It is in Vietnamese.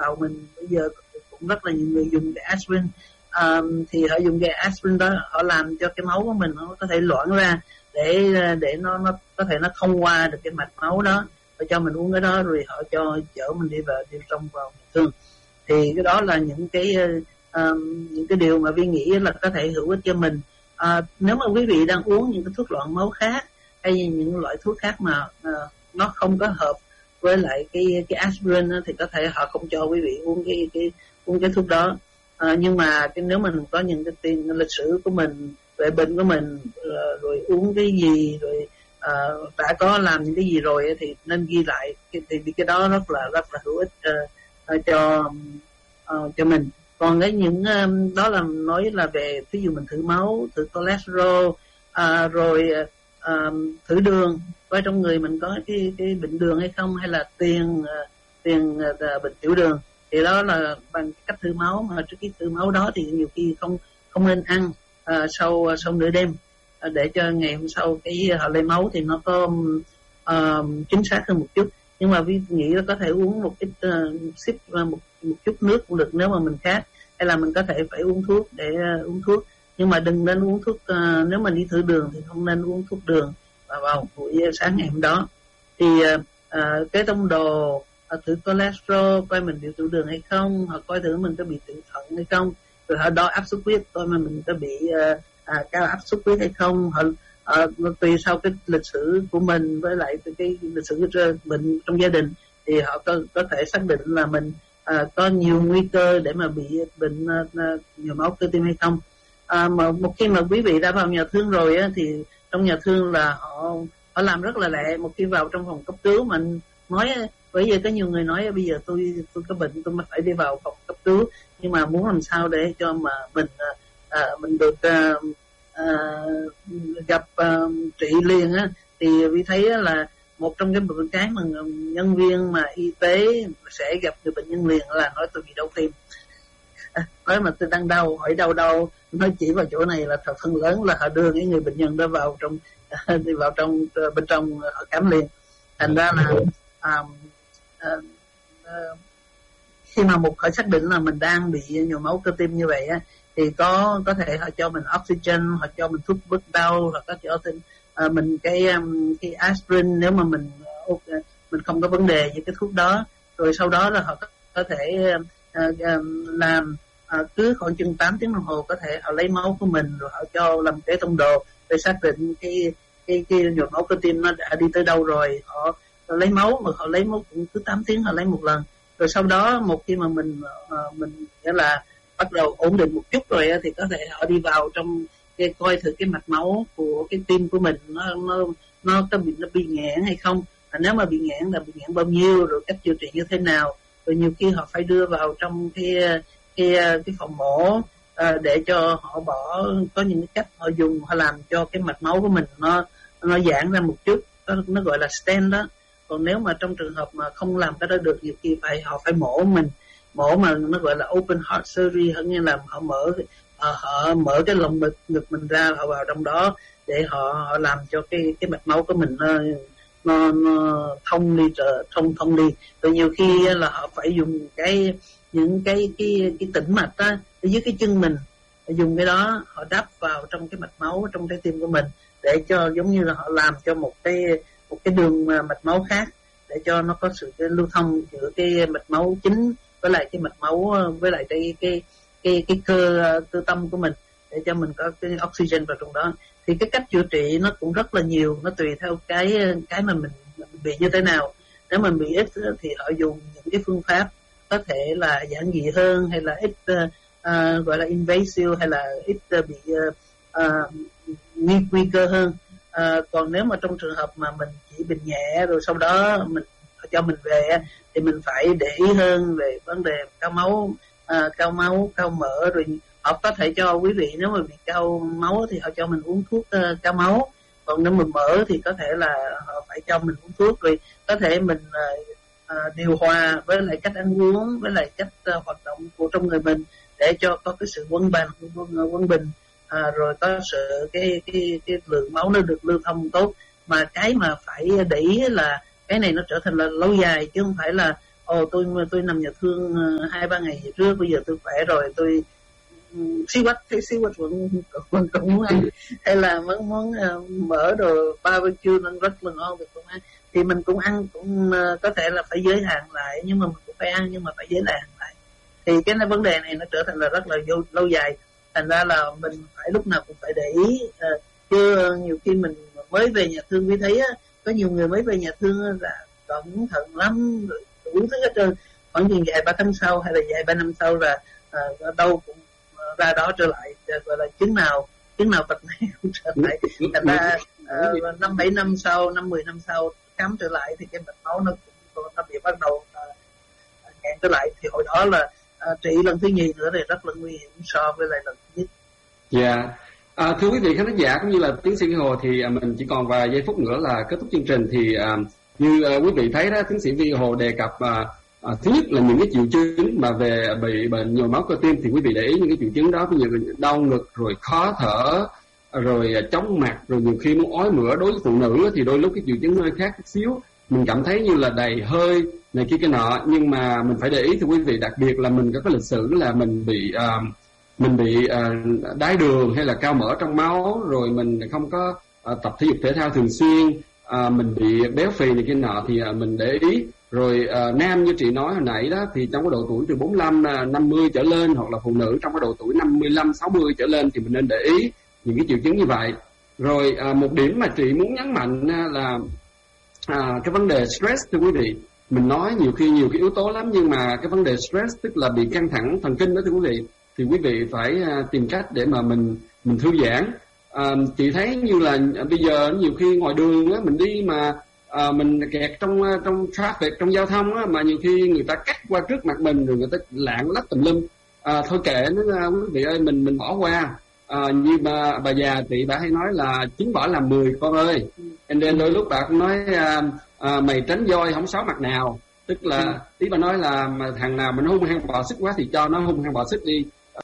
vào mình bây giờ cũng rất là nhiều người dùng cái aspirin, thì họ dùng cái aspirin đó họ làm cho cái máu của mình nó có thể loãng ra để nó có thể nó thông qua được cái mạch máu đó, và cho mình uống cái đó rồi họ chở mình đi trong vào thương. Thì cái đó là những cái điều mà Vi nghĩ là có thể hữu ích cho mình. Nếu mà quý vị đang uống những cái thuốc loãng máu khác hay những loại thuốc khác mà nó không có hợp với lại cái aspirin đó, thì có thể họ không cho quý vị uống cái thuốc đó. Nhưng mà nếu mình có những cái tiền lịch sử của mình về bệnh của mình, rồi uống cái gì, rồi đã có làm những cái gì rồi thì nên ghi lại, thì cái đó rất là hữu ích cho mình. Còn những đó là nói là về ví dụ mình thử máu, thử cholesterol, rồi thử đường, coi trong người mình có cái bệnh đường hay không, hay là tiền bệnh tiểu đường, thì đó là bằng cách thử máu. Mà trước khi thử máu đó thì nhiều khi không nên ăn sau nửa đêm, để cho ngày hôm sau họ lấy máu thì nó có chính xác hơn một chút. Nhưng mà Vi nghĩ là có thể uống một ít một chút nước cũng được nếu mà mình khát, hay là mình có thể phải uống thuốc để uống thuốc. Nhưng mà đừng nên uống thuốc, nếu mình đi thử đường thì không nên uống thuốc đường vào buổi sáng ngày hôm đó. Thì cái tông đồ thử cholesterol, coi mình bị tiểu đường hay không, hoặc coi thử mình có bị tiểu thận hay không, rồi họ đo áp suất huyết coi mà mình có bị cao áp suất huyết hay không. Tùy sau cái lịch sử của mình với lại cái lịch sử bệnh trong gia đình thì họ có thể xác định là mình có nhiều nguy cơ để mà bị bệnh nhồi máu cơ tim hay không. Mà một khi mà quý vị đã vào nhà thương rồi á, thì trong nhà thương là họ làm rất là lẹ. Một khi vào trong phòng cấp cứu, mình nói bây giờ có nhiều người nói bây giờ tôi có bệnh, tôi phải đi vào phòng cấp cứu, nhưng mà muốn làm sao để cho mà mình được gặp trị liền á, thì Vi thấy là một trong cái mà nhân viên mà y tế sẽ gặp người bệnh nhân liền là nói tôi bị đau tim. Nói mà tôi đang đau, hỏi đau, nói chỉ vào chỗ này là thật phần lớn là họ đưa cái người bệnh nhân đó vào trong đi vào trong bên trong họ khám liền. Thành ra là khi mà họ xác định là mình đang bị nhồi máu cơ tim như vậy á, thì có thể họ cho mình oxygen, họ cho mình thuốc bớt đau, hoặc có cho mình cái aspirin nếu mà mình không có vấn đề với cái thuốc đó. Rồi sau đó là họ có thể làm cứ khoảng chừng 8 tiếng đồng hồ có thể họ lấy máu của mình, rồi họ cho làm cái tông đồ để xác định cái nhồi máu cơ tim nó đã đi tới đâu rồi. Họ lấy máu, mà họ lấy máu cũng cứ 8 tiếng họ lấy một lần. Rồi sau đó một khi mà mình nghĩa là bắt đầu ổn định một chút rồi thì có thể họ đi vào trong coi thử cái mạch máu của cái tim của mình nó bị nghẽn hay không. Nếu mà bị nghẽn là bị nghẽn bao nhiêu, rồi cách chữa trị như thế nào. Rồi nhiều khi họ phải đưa vào trong cái phòng mổ để cho họ có những cái cách họ dùng, họ làm cho cái mạch máu của mình nó giãn ra một chút, nó gọi là stent đó. Còn nếu mà trong trường hợp mà không làm cái đó được, nhiều khi họ phải mổ mà nó gọi là open heart surgery, nghĩa là họ mở cái lồng ngực mình ra, họ vào trong đó để họ làm cho cái mạch máu của mình nó thông đi. Rồi nhiều khi là họ phải dùng những cái tĩnh mạch á ở dưới cái chân mình, dùng cái đó họ đắp vào trong cái mạch máu trong trái tim của mình, để cho giống như là họ làm cho một cái đường mạch máu khác, để cho nó có sự lưu thông giữa cái mạch máu chính với lại cái mạch máu với lại cái cơ tâm của mình, để cho mình có cái oxygen vào trong đó. Thì cái cách chữa trị nó cũng rất là nhiều, nó tùy theo cái mà mình bị như thế nào. Nếu mình bị ít thì họ dùng những cái phương pháp có thể là giản dị hơn, hay là ít gọi là invasive, hay là ít bị nguy cơ hơn. Còn nếu mà trong trường hợp mà mình chỉ bệnh nhẹ rồi sau đó mình cho mình về thì mình phải để ý hơn về vấn đề cao máu, cao mỡ. Rồi họ có thể cho quý vị, nếu mà bị cao máu thì họ cho mình uống thuốc cao máu. Còn nếu mình mỡ thì có thể là họ phải cho mình uống thuốc. Rồi có thể mình điều hòa với lại cách ăn uống, với lại cách hoạt động của trong người mình, để cho có cái sự quân bình, rồi có sự cái lượng máu nó được lưu thông tốt. Mà cái mà phải để ý là cái này nó trở thành là lâu dài, chứ không phải là tôi nằm nhà thương 2-3 ngày về trước, bây giờ tôi khỏe rồi, tôi xí quách vẫn muốn ăn, hay là món mỡ đồ barbecue nó rất là ngon thì cũng ăn, thì mình cũng ăn, cũng có thể là phải giới hạn lại, nhưng mà mình cũng phải ăn, nhưng mà phải giới hạn lại. Thì cái vấn đề này nó trở thành là rất là lâu dài, thành ra là mình phải lúc nào cũng phải để ý. Chứ nhiều khi mình mới về nhà thương mới thấy có nhiều người mới về nhà thương là cẩn thận lắm, rồi đủ thứ hết trơn, khoảng chừng vài 3 tháng sau hay là vài 3 năm sau là đâu cũng ra đó trở lại, gọi là chứng nào tật này cũng trở lại. Thành ra 5-7 năm sau, 5-10 năm sau khám trở lại thì cái mạch máu nó bị bắt đầu nghẹn trở lại, thì hồi đó là trị lần thứ nhì nữa thì rất là nguy hiểm so với lại lần thứ nhất. Dạ. Thưa quý vị khán giả cũng như là tiến sĩ Vi Hồ, thì mình chỉ còn vài giây phút nữa là kết thúc chương trình. Thì như quý vị thấy đó, tiến sĩ Vi Hồ đề cập thứ nhất là những cái triệu chứng mà về bị bệnh nhồi máu cơ tim, thì quý vị để ý những cái triệu chứng đó, ví dụ đau ngực, rồi khó thở, rồi chóng mặt, rồi nhiều khi muốn ói mửa. Đối với phụ nữ thì đôi lúc cái triệu chứng hơi khác chút xíu, mình cảm thấy như là đầy hơi này kia cái nọ, nhưng mà mình phải để ý thưa quý vị, đặc biệt là mình có cái lịch sử là mình bị đái đường hay là cao mỡ trong máu, rồi mình không có tập thể dục thể thao thường xuyên, mình bị béo phì này kia nọ, thì mình để ý. Rồi nam như chị nói hồi nãy đó, thì trong cái độ tuổi từ 45-50 trở lên, hoặc là phụ nữ trong cái độ tuổi 55-60 trở lên thì mình nên để ý những cái triệu chứng như vậy. Rồi một điểm mà chị muốn nhấn mạnh là cái vấn đề stress thưa quý vị. Mình nói nhiều khi nhiều cái yếu tố lắm, nhưng mà cái vấn đề stress tức là bị căng thẳng thần kinh đó thưa quý vị, thì quý vị phải tìm cách để mà mình thư giãn. Chị thấy như là bây giờ nhiều khi ngoài đường á, mình đi mà mình kẹt trong traffic, trong giao thông á, mà nhiều khi người ta cắt qua trước mặt mình, rồi người ta lạng lách tùm lum. Thôi kệ nó, quý vị ơi, mình bỏ qua. Như bà già chị bà hay nói là 9 bỏ làm 10 con ơi. And then đôi lúc bà cũng nói mày tránh voi không xấu mặt nào, tức là ý bà nói là mà thằng nào mình hung hăng bò xích quá thì cho nó hung hăng bò xích đi.